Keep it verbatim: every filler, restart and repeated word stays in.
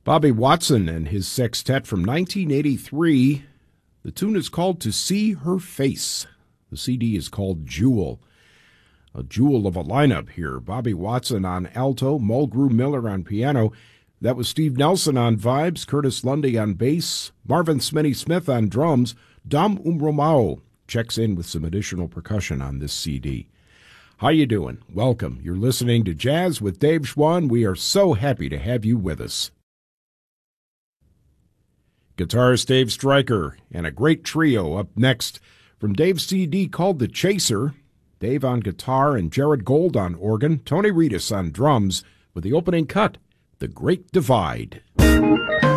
Bobby Watson and his sextet from nineteen eighty-three. The tune is called To See Her Face. The C D is called Jewel. A jewel of a lineup here. Bobby Watson on alto, Mulgrew Miller on piano. That was Steve Nelson on vibes, Curtis Lundy on bass, Marvin Smitty Smith on drums. Dom Umbromao checks in with some additional percussion on this C D. How you doing? Welcome. You're listening to Jazz with Dave Schwann. We are so happy to have you with us. Guitarist Dave Stryker and a great trio up next from Dave's C D called The Chaser. Dave on guitar and Jared Gold on organ, Tony Reedus on drums with the opening cut, The Great Divide.